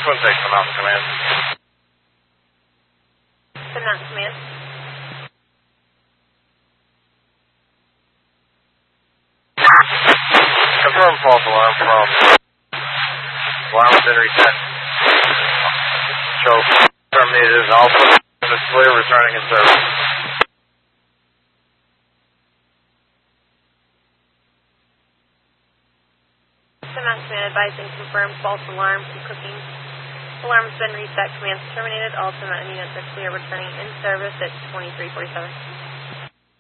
616 from Mountain Command. The Mountain Command. Confirm false alarm from alarm has been reset. Show terminated and Alpha is clear, returning in service. The Mountain Command advising confirmed false alarm from cooking. Alarm has been reset. Commands terminated. All Mountain units are clear, returning in service at 2347.